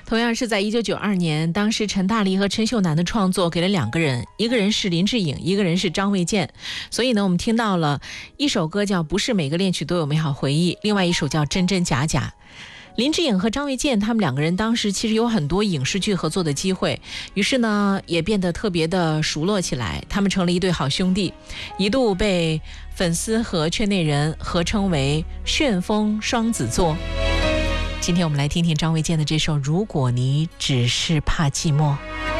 同样是在1992年，当时陈大力和陈秀楠的创作给了两个人，一个人是林志颖，一个人是张卫健。所以呢，我们听到了一首歌叫《不是每个恋曲都有美好回忆》，另外一首叫《真真假假》。林志颖和张卫健他们两个人当时其实有很多影视剧合作的机会，于是呢也变得特别的熟络起来，他们成了一对好兄弟，一度被粉丝和圈内人合称为旋风双子座。今天我们来听听张卫健的这首《如果你只是怕寂寞》。